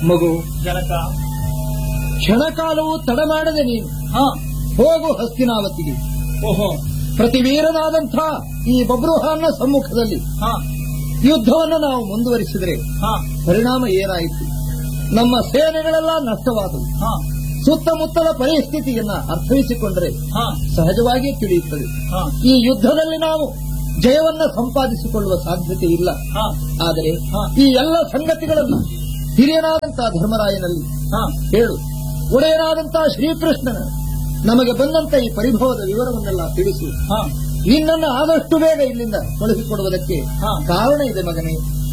ಮಗು ಜನಕ, ಕ್ಷಣಕಾಲವೂ ತಡ ಮಾಡದೆ ನೀನು ಹೋಗು ಹಸ್ತಿನಾವತಿಗೆ. ಓಹೋ, ಪ್ರತಿವೀರನಾದಂಥ ಈ ಬಬ್ರುಹಾನ್ನ ಸಮ್ಮುಖದಲ್ಲಿ ಯುದ್ಧವನ್ನು ನಾವು ಮುಂದುವರಿಸಿದರೆ ಪರಿಣಾಮ ಏನಾಯಿತು? ನಮ್ಮ ಸೇನೆಗಳೆಲ್ಲ ನಷ್ಟವಾದವು. ಸುತ್ತಮುತ್ತಲ ಪರಿಸ್ಥಿತಿಯನ್ನ ಅರ್ಥೈಸಿಕೊಂಡರೆ ಸಹಜವಾಗಿಯೇ ತಿಳಿಯುತ್ತದೆ. ಈ ಯುದ್ಧದಲ್ಲಿ ನಾವು ಜಯವನ್ನ ಸಂಪಾದಿಸಿಕೊಳ್ಳುವ ಸಾಧ್ಯತೆ ಇಲ್ಲ. ಆದರೆ ಈ ಎಲ್ಲ ಸಂಗತಿಗಳನ್ನು ಹಿರಿಯನಾದಂತಹ ಧರ್ಮರಾಯನಲ್ಲಿ ಹೇಳು. ಒಡೆಯನಾದಂತಹ ಶ್ರೀಕೃಷ್ಣನ ನಮಗೆ ಬಂದಂತ ಈ ಪರಿಭವದ ವಿವರವನ್ನೆಲ್ಲ ತಿಳಿಸು. ನಿನ್ನನ್ನು ಆದಷ್ಟು ಬೇಗ ಇಲ್ಲಿಂದ ಕಳುಹಿಸಿಕೊಡುವುದಕ್ಕೆ ಕಾರಣ ಇದೆ ಮಗನೇ.